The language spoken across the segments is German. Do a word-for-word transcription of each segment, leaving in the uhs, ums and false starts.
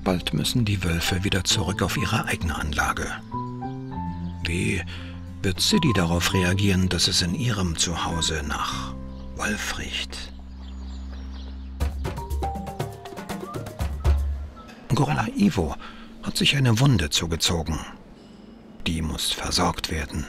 Bald müssen die Wölfe wieder zurück auf ihre eigene Anlage. Wie wird Siddi darauf reagieren, dass es in ihrem Zuhause nach Wolf riecht? Gorilla Ivo hat sich eine Wunde zugezogen. Die muss versorgt werden.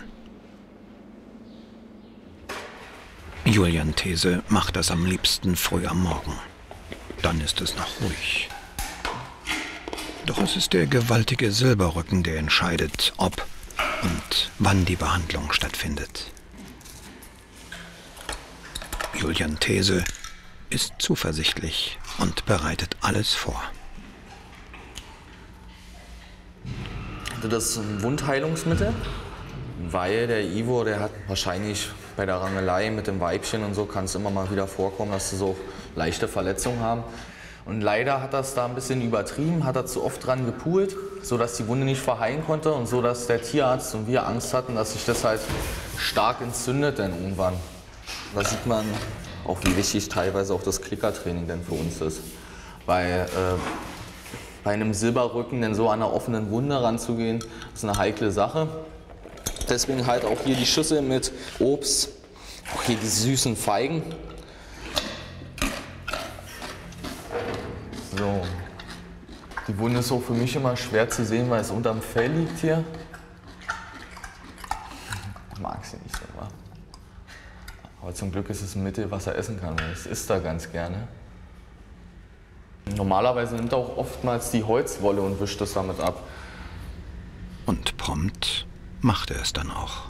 Julian These macht das am liebsten früh am Morgen. Dann ist es noch ruhig. Doch es ist der gewaltige Silberrücken, der entscheidet, ob und wann die Behandlung stattfindet. Julian These ist zuversichtlich und bereitet alles vor. Das ist ein Wundheilungsmittel, weil der Ivo, der hat wahrscheinlich bei der Rangelei mit dem Weibchen und so, kann es immer mal wieder vorkommen, dass sie so leichte Verletzungen haben. Und leider hat das da ein bisschen übertrieben, hat er zu oft dran gepult, sodass die Wunde nicht verheilen konnte und so, dass der Tierarzt und wir Angst hatten, dass sich das halt stark entzündet dann irgendwann. Da sieht man auch, wie wichtig teilweise auch das Klickertraining denn für uns ist. Weil äh, bei einem Silberrücken denn so an einer offenen Wunde ranzugehen, ist eine heikle Sache. Deswegen halt auch hier die Schüssel mit Obst, auch hier die süßen Feigen. So. Die Wunde ist auch für mich immer schwer zu sehen, weil es unterm Fell liegt hier. Ich mag sie nicht so, wa? Aber zum Glück ist es ein Mittel, was er essen kann. Das isst er ganz gerne. Normalerweise nimmt er auch oftmals die Holzwolle und wischt es damit ab. Und prompt macht er es dann auch.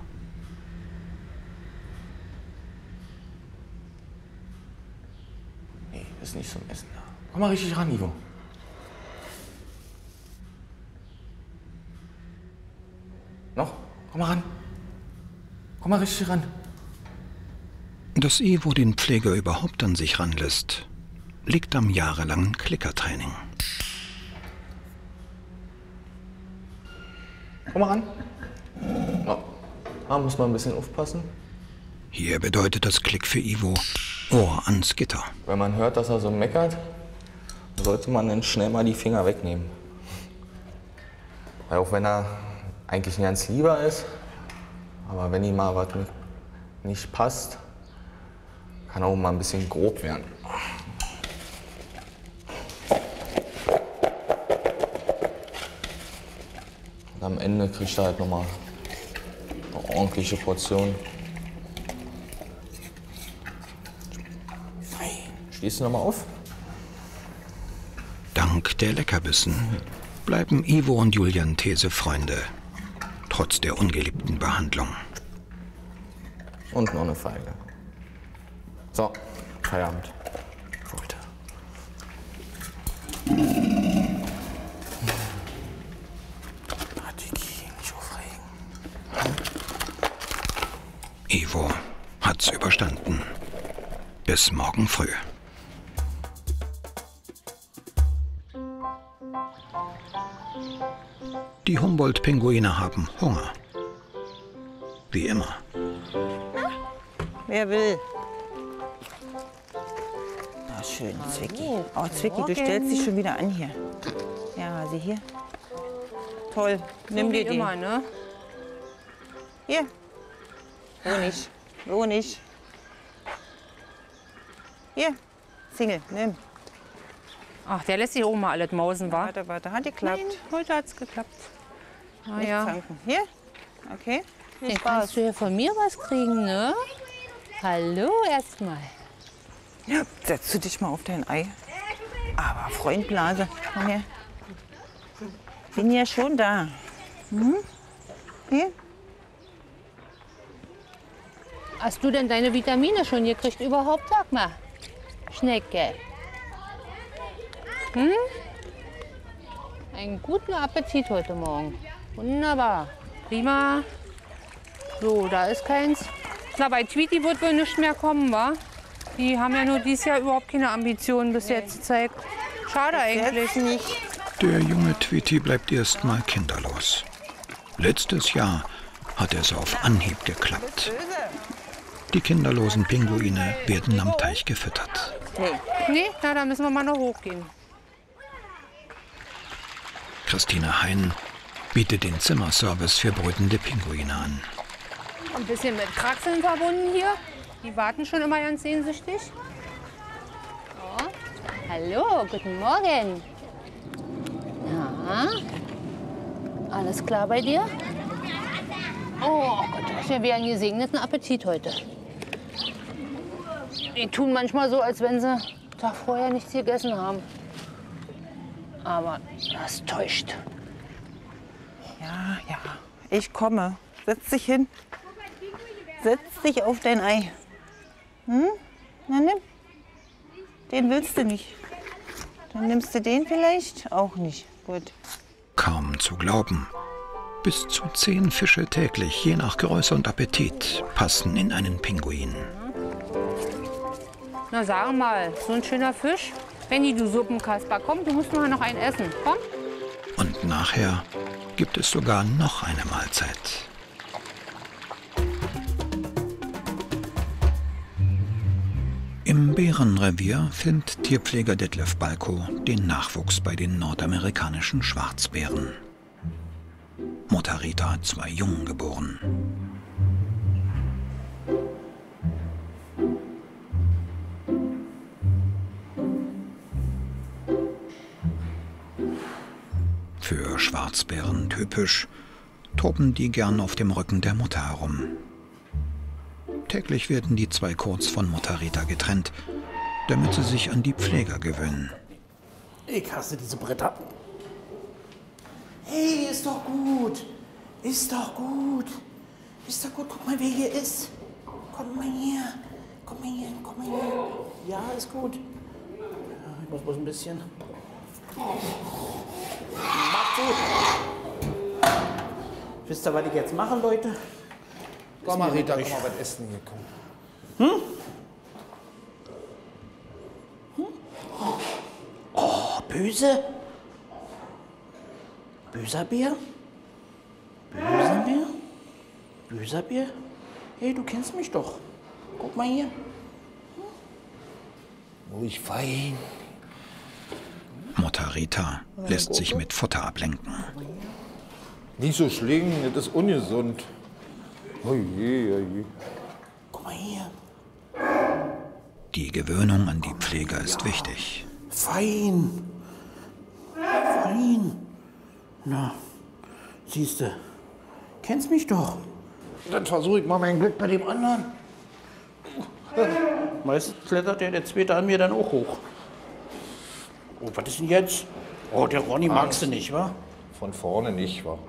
Nee, ist nicht zum Essen da. Komm mal richtig ran, Ivo. Noch? Komm mal ran. Komm mal richtig ran. Dass Ivo den Pfleger überhaupt an sich ranlässt, liegt am jahrelangen Klickertraining. Komm mal ran. Oh. Da muss man ein bisschen aufpassen. Hier bedeutet das Klick für Ivo Ohr ans Gitter. Wenn man hört, dass er so meckert, sollte man dann schnell mal die Finger wegnehmen. Weil auch wenn er eigentlich ein ganz lieber ist, aber wenn ihm mal was nicht passt, kann er auch mal ein bisschen grob werden. Und am Ende kriegt er halt nochmal eine ordentliche Portion. Schließt du nochmal auf? Dank der Leckerbissen bleiben Ivo und Julian These Freunde, trotz der ungeliebten Behandlung. Und noch eine Feige. So, Feierabend. Wollte. Nicht aufregen. Ivo hat's überstanden. Bis morgen früh. Die Humboldt-Pinguine haben Hunger. Wie immer. Wer will? Na schön, Zwicky. Oh, Zwicky, du stellst dich schon wieder an hier. Ja, sieh hier. Toll, nimm dir die. Immer, ne? Hier. Wo nicht? Wo nicht? Hier, Single, nimm. Ach, der lässt sich auch mal alles mausen, wa? Warte, warte, hat geklappt. Nein, heute hat's geklappt. Ah, Nicht ja. zanken. Hier, okay. Viel Dann Spaß. kannst du ja von mir was kriegen, ne? Hallo erstmal. Ja, setz du dich mal auf dein Ei. Aber Freund Blase, komm her. Bin ja schon da. Hm? Hier. Hast du denn deine Vitamine schon gekriegt überhaupt? Sag mal. Schnecke. Hm? Einen guten Appetit heute Morgen. Wunderbar. Prima. So, da ist keins. Na, bei Tweety wird wohl nichts mehr kommen, wa? Die haben ja nur dieses Jahr überhaupt keine Ambitionen bis jetzt gezeigt. Schade eigentlich. Nicht. Der junge Tweety bleibt erstmal kinderlos. Letztes Jahr hat es auf Anhieb geklappt. Die kinderlosen Pinguine werden am Teich gefüttert. Nee. Nee, na, da müssen wir mal noch hochgehen. Christine Hein bietet den Zimmerservice für brütende Pinguine an. Ein bisschen mit Kraxeln verbunden hier. Die warten schon immer ganz sehnsüchtig. Oh. Hallo, guten Morgen. Ja. Alles klar bei dir? Oh Gott, das ist ja wie einen gesegneten Appetit heute. Die tun manchmal so, als wenn sie Tag vorher nichts gegessen haben. Aber das täuscht. Ja, ja, ich komme. Setz dich hin. Setz dich auf dein Ei. Hm? Na, nimm. Den willst du nicht. Dann nimmst du den vielleicht auch nicht. Gut. Kaum zu glauben. Bis zu zehn Fische täglich, je nach Größe und Appetit, passen in einen Pinguin. Na, sag mal, so ein schöner Fisch. Benni, du Suppenkasper, komm, du musst nur noch einen essen. Komm. Und nachher gibt es sogar noch eine Mahlzeit. Im Bärenrevier filmt Tierpfleger Detlef Balko den Nachwuchs bei den nordamerikanischen Schwarzbären. Mutter Rita hat zwei Jungen geboren. Für Schwarzbären typisch, toben die gern auf dem Rücken der Mutter herum. Täglich werden die zwei kurz von Mutter Rita getrennt, damit sie sich an die Pfleger gewöhnen. Ich hasse diese Bretter. Hey, ist doch gut. Ist doch gut. Ist doch gut. Guck mal, wer hier ist. Komm mal hier. Komm mal hier. Komm mal hier. Ja, ist gut. Ja, ich muss bloß ein bisschen. Macht gut. Wisst ihr, was ich jetzt mache, Leute? Komm mal, Rita, komm mal was essen hier. Komm. Hm? Hm? Oh, böse. Böser Bär? Böser Bär? Böser Bär? Hey, du kennst mich doch. Guck mal hier. Ruhig fein. Mutter Rita lässt sich mit Futter ablenken. Nicht so schlingen, das ist ungesund. Oje, oje. Guck mal hier. Die Gewöhnung an die Pfleger ist wichtig. Fein. Fein. Na, siehste, kennst mich doch. Dann versuche ich mal mein Glück bei dem anderen. Meistens klettert der, der Zweite an mir dann auch hoch. Oh, was ist denn jetzt? Oh, der Ronny magst du nicht, wa? Von vorne nicht, wa?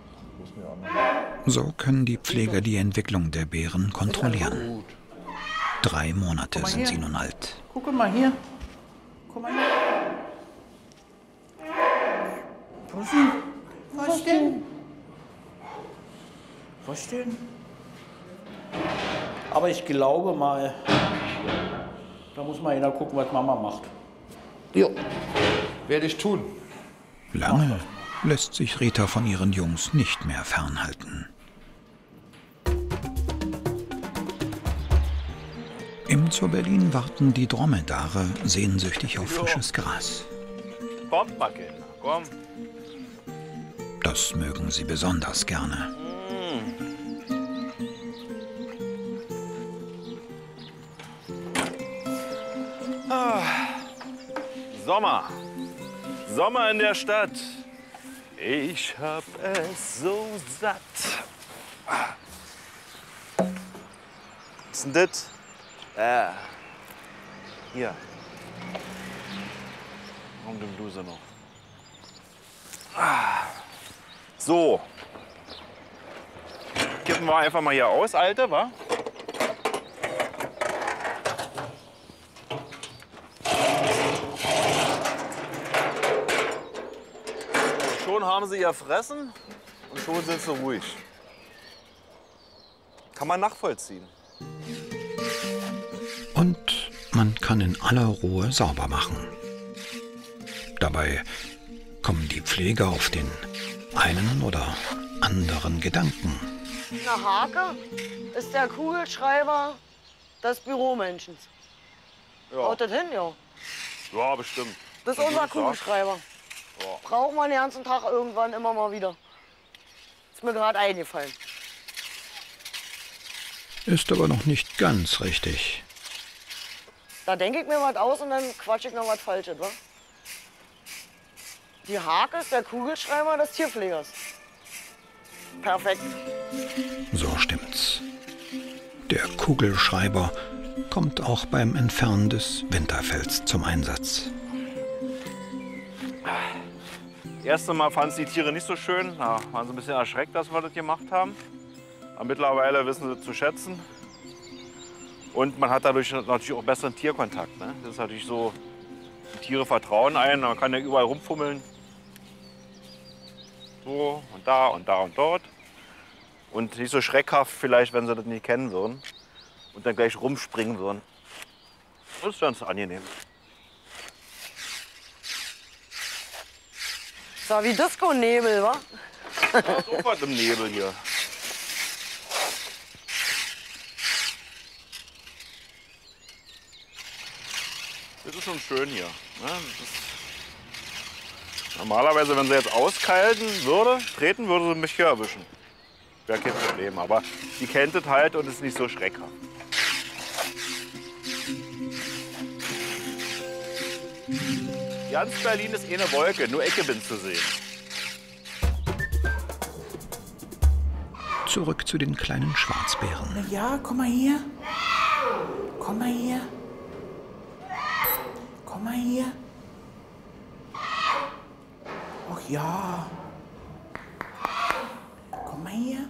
So können die Pfleger die Entwicklung der Bären kontrollieren. Drei Monate sind sie nun alt. Guck mal hier. Guck mal hier. Was denn? Was denn? Was denn? Aber ich glaube mal, da muss mal einer gucken, was Mama macht. Jo, werde ich tun. Lange lässt sich Rita von ihren Jungs nicht mehr fernhalten. Im Zoo Berlin warten die Dromedare sehnsüchtig auf frisches Gras. Kommt mal, Kinder, komm. Das mögen sie besonders gerne. Ah, Sommer. Sommer in der Stadt. Ich hab es so satt. Ah. Was ist denn das? Äh. Hier. Und den Bluse noch. Ah. So. Kippen wir einfach mal hier aus, Alte, wa? Schon haben sie ihr Fressen und schon sind sie ruhig. Kann man nachvollziehen. Und man kann in aller Ruhe sauber machen. Dabei kommen die Pfleger auf den einen oder anderen Gedanken. Na, Hake ist der Kugelschreiber des Büromenschens. Ja, Haut das hin, ja. ja bestimmt. Das ist Wenn du unser das sagst. Kugelschreiber. Braucht man den ganzen Tag irgendwann immer mal wieder. Ist mir gerade eingefallen. Ist aber noch nicht ganz richtig. Da denke ich mir was aus und dann quatsch ich noch was Falsches, wa? Die Hake ist der Kugelschreiber des Tierpflegers. Perfekt. So stimmt's. Der Kugelschreiber kommt auch beim Entfernen des Winterfells zum Einsatz. Das erste Mal fanden es die Tiere nicht so schön. Da waren sie ein bisschen erschreckt, dass wir das gemacht haben. Aber mittlerweile wissen sie zu schätzen. Und man hat dadurch natürlich auch besseren Tierkontakt. Ne? Das ist natürlich so, die Tiere vertrauen einem, man kann ja überall rumfummeln. So und da und da und dort. Und nicht so schreckhaft vielleicht, wenn sie das nicht kennen würden. Und dann gleich rumspringen würden. Das ist ganz angenehm. So wie Disco-Nebel, wa? Ja, so was im Nebel hier. Das ist schon schön hier. Ne? Das ist normalerweise, wenn sie jetzt auskalten würde, treten, würde sie mich hier erwischen. Wäre kein Problem. Aber die kennt es halt und ist nicht so schreckhaft. Ganz Berlin ist eh eine Wolke, nur Ecke bin zu sehen. Zurück zu den kleinen Schwarzbären. Na ja, komm mal hier. Komm mal hier. Komm mal hier. Ach ja. Komm mal hier.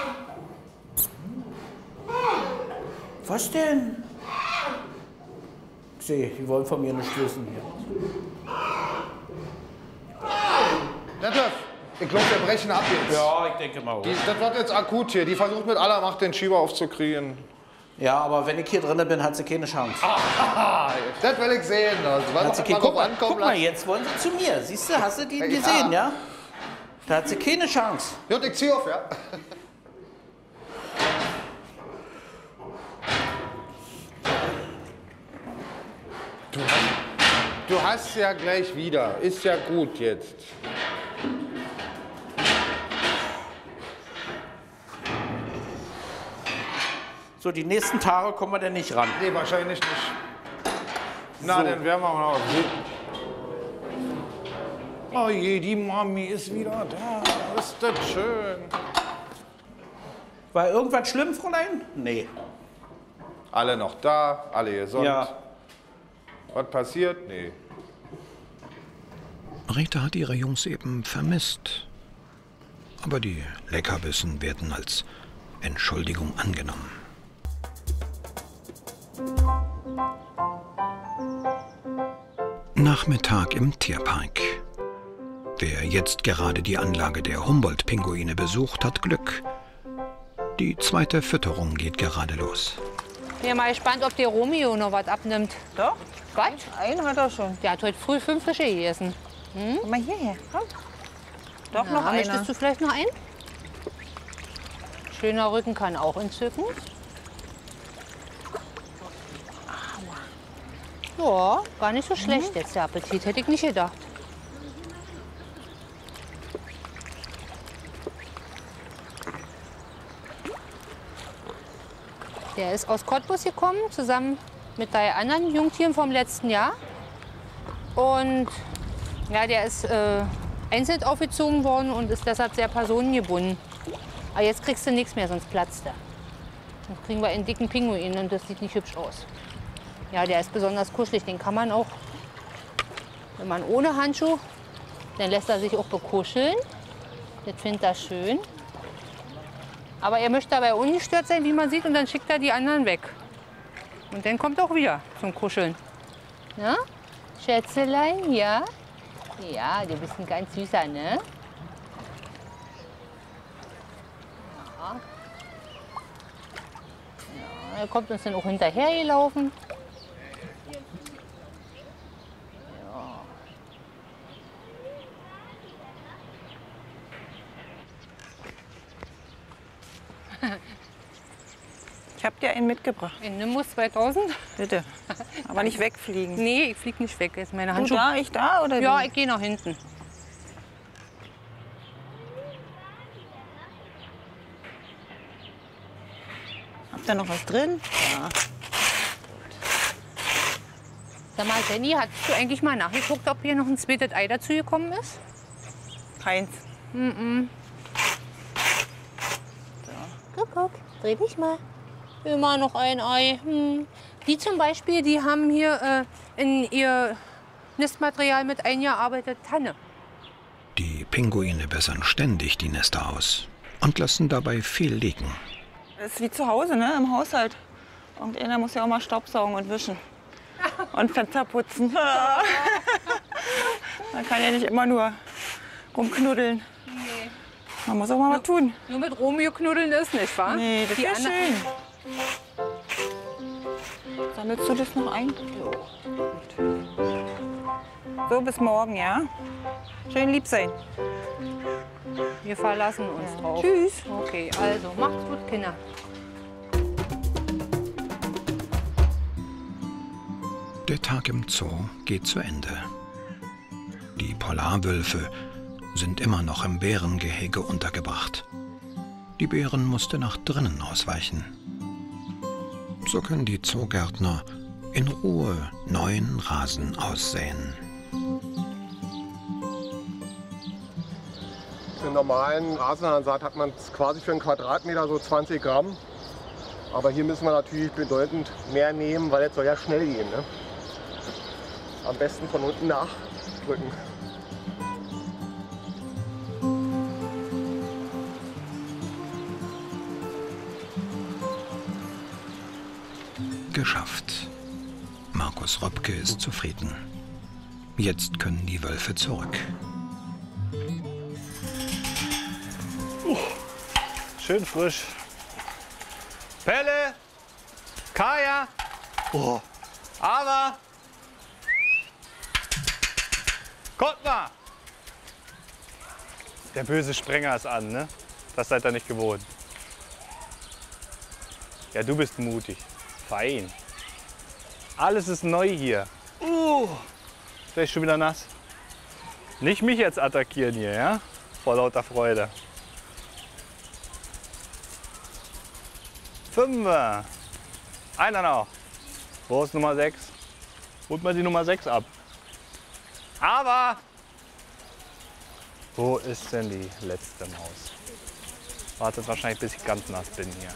Was denn? Ich sehe, die wollen von mir nicht wissen hier. Detlef, ich glaube, wir brechen ab jetzt. Ja, ich denke mal. Die, das wird jetzt akut hier. Die versucht mit aller Macht, den Schieber aufzukriegen. Ja, aber wenn ich hier drin bin, hat sie keine Chance. Ah, das will ich sehen. Also, Hat sie keine, guck, mal, guck mal, jetzt wollen sie zu mir. Siehst du, hast du die Ja. gesehen, ja? Da hat sie keine Chance. Gut, ich zieh auf, ja? Du, du hast ja gleich wieder. Ist ja gut jetzt. So, die nächsten Tage kommen wir denn nicht ran. Nee, wahrscheinlich nicht. Na, So. dann werden wir mal noch. Oh je, die Mami ist wieder da. Ist das schön. War irgendwas schlimm, Fräulein? Nee. Alle noch da, alle gesund. Ja. Was passiert? Nee. Rita hat ihre Jungs eben vermisst. Aber die Leckerbissen werden als Entschuldigung angenommen. Nachmittag im Tierpark. Wer jetzt gerade die Anlage der Humboldt-Pinguine besucht, hat Glück. Die zweite Fütterung geht gerade los. Ich bin mal gespannt, ob der Romeo noch was abnimmt. Doch, Was? einen hat er schon. Der hat heute früh fünf Fische gegessen. Komm mal hierher, komm. Doch Na, noch einer. möchtest du vielleicht noch einen? Schöner Rücken kann auch entzücken. Ja, gar nicht so schlecht jetzt der Appetit, hätte ich nicht gedacht. Der ist aus Cottbus gekommen, zusammen mit drei anderen Jungtieren vom letzten Jahr. Und ja, der ist äh, einzeln aufgezogen worden und ist deshalb sehr personengebunden. Aber jetzt kriegst du nichts mehr, sonst platzt er. Dann kriegen wir einen dicken Pinguin und das sieht nicht hübsch aus. Ja, der ist besonders kuschelig, den kann man auch, wenn man ohne Handschuh, dann lässt er sich auch bekuscheln. Das findet er schön. Aber er möchte dabei ungestört sein, wie man sieht, und dann schickt er die anderen weg. Und dann kommt er auch wieder zum Kuscheln. Ja? Schätzelein, ja? Ja, du bist ein ganz süßer, ne? Ja. Ja, er kommt uns dann auch hinterher gelaufen. Ich hab dir einen mitgebracht. In Nimbus zweitausend? Bitte. Aber nicht wegfliegen. Nee, ich flieg nicht weg. Ist meine Du Handschuhe. da, ich da oder Ja, wie? ich gehe nach hinten. Ist da noch was drin? Ja. Sag mal, Jenny, hast du eigentlich mal nachgeguckt, ob hier noch ein zweites Ei dazu gekommen ist? Keins. Mm-mm. So. Guck, guck, dreh dich mal. Immer noch ein Ei. Hm. Die zum Beispiel, die haben hier äh, in ihr Nistmaterial mit eingearbeitet Tanne. Die Pinguine bessern ständig die Nester aus und lassen dabei viel liegen. Das ist wie zu Hause, ne? Im Haushalt. Irgendeiner muss ja auch mal Staubsaugen und wischen. Und Fenster putzen. Man kann ja nicht immer nur rumknuddeln. Nee. Man muss auch mal was tun. Nur mit Romeo knuddeln ist nicht, wahr? Nee, das Die wäre andere- schön. Sammelst du das noch ein? So, bis morgen, ja? Schön lieb sein. Wir verlassen uns drauf. Tschüss. Okay, also macht's gut, Kinder. Der Tag im Zoo geht zu Ende. Die Polarwölfe sind immer noch im Bärengehege untergebracht. Die Bären musste nach drinnen ausweichen. So können die Zoogärtner in Ruhe neuen Rasen aussäen. Für einen normalen Rasensaat hat man quasi für einen Quadratmeter so zwanzig Gramm. Aber hier müssen wir natürlich bedeutend mehr nehmen, weil es soll ja schnell gehen. Ne? Am besten von unten nachdrücken. Geschafft. Markus Röpke ist zufrieden. Jetzt können die Wölfe zurück. Schön frisch. Pelle, Kaya, oh. Aber, kommt mal. Der böse Sprenger ist an, ne? Das seid ihr nicht gewohnt. Ja, du bist mutig. Fein. Alles ist neu hier. Uh, vielleicht schon wieder nass. Nicht mich jetzt attackieren hier, ja? Vor lauter Freude. Fünfer. Einer noch. Wo ist Nummer sechs? Holt mal die Nummer sechs ab. Aber wo ist denn die letzte Maus? Wartet wahrscheinlich, bis ich ganz nass bin hier.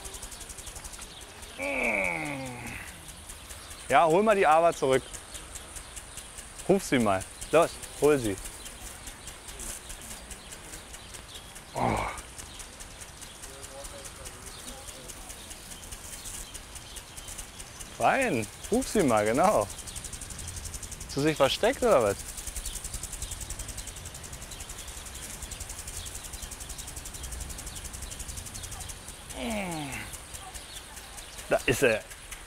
Ja, hol mal die Ava zurück. Ruf sie mal. Los, hol sie. Oh. Fein, ruf sie mal, genau. Hast du sich versteckt oder was? Da ist er.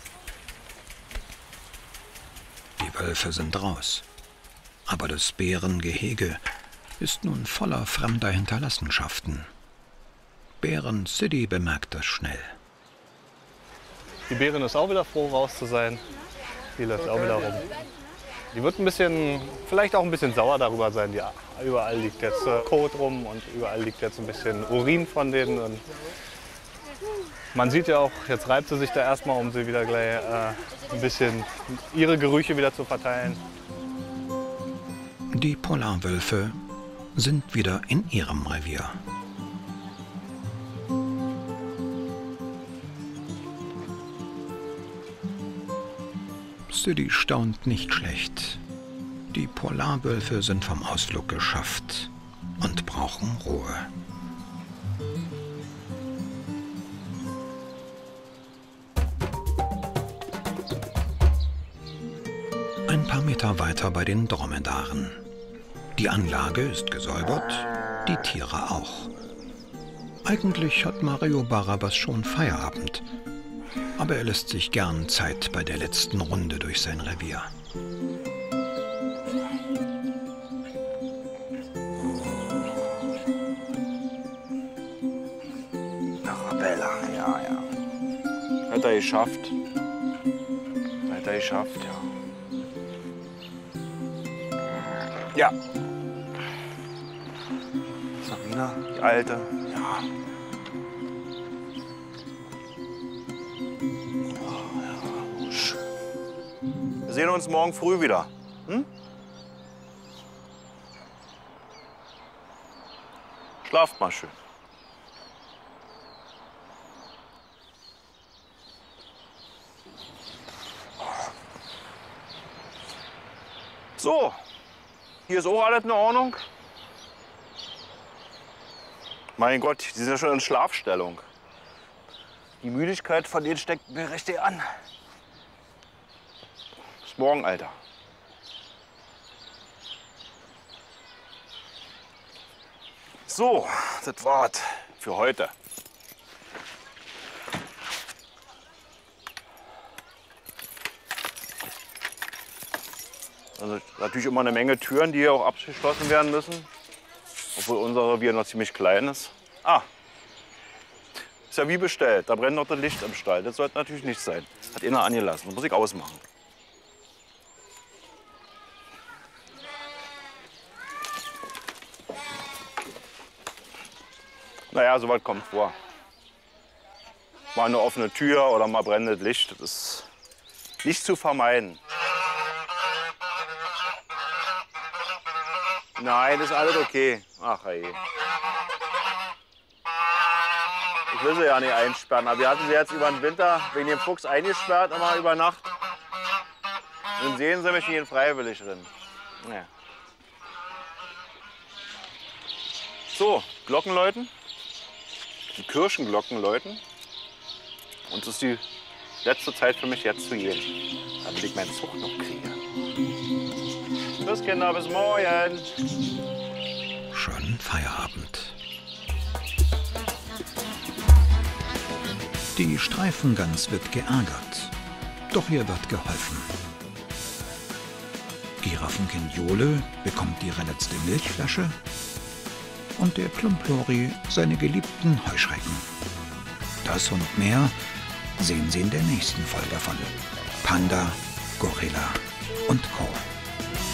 Die Wölfe sind raus. Aber das Bärengehege ist nun voller fremder Hinterlassenschaften. Bären City bemerkt das schnell. Die Bärin ist auch wieder froh, raus zu sein. Die läuft auch wieder rum. Die wird ein bisschen, vielleicht auch ein bisschen sauer darüber sein. Die, überall liegt jetzt äh, Kot rum und überall liegt jetzt ein bisschen Urin von denen. Und man sieht ja auch, jetzt reibt sie sich da erstmal, um sie wieder gleich äh, ein bisschen ihre Gerüche wieder zu verteilen. Die Polarwölfe sind wieder in ihrem Revier. City staunt nicht schlecht. Die Polarwölfe sind vom Ausflug geschafft und brauchen Ruhe. Ein paar Meter weiter bei den Dromedaren. Die Anlage ist gesäubert, die Tiere auch. Eigentlich hat Mario Barabas schon Feierabend. Aber er lässt sich gern Zeit bei der letzten Runde durch sein Revier. Arabella, ja, ja. Hat er geschafft. Hat er geschafft, ja. Ja. Sarina, die Alte, ja. sehen uns morgen früh wieder. Hm? Schlaft mal schön. So, hier ist auch alles in Ordnung. Mein Gott, die sind ja schon in Schlafstellung. Die Müdigkeit von denen steckt mir richtig an. Bis morgen, Alter. So, das war's für heute. Also natürlich immer eine Menge Türen, die hier auch abgeschlossen werden müssen. Obwohl unser Revier noch ziemlich klein ist. Ah, ist ja wie bestellt. Da brennt noch das Licht im Stall. Das sollte natürlich nicht sein. Hat einer angelassen. Das muss ich ausmachen. Naja, sowas kommt vor. Mal eine offene Tür oder mal brennendes Licht. Das ist nicht zu vermeiden. Nein, das ist alles okay. Ach ey. Ich will sie ja nicht einsperren, aber wir hatten sie jetzt über den Winter wegen dem Fuchs eingesperrt, immer über Nacht. Nun sehen sie mich hier freiwillig drin. Ja. So, Glocken läuten. Die Kirchenglocken läuten. Und es ist die letzte Zeit für mich jetzt zu gehen, damit ich meinen Zug noch kriege. Tschüss Kinder, bis morgen. Schon Feierabend. Die Streifengans wird geärgert, doch ihr wird geholfen. Giraffenkind Jole bekommt die letzte Milchflasche und der Plumplori seine geliebten Heuschrecken. Das und mehr sehen Sie in der nächsten Folge von Panda, Gorilla und Co.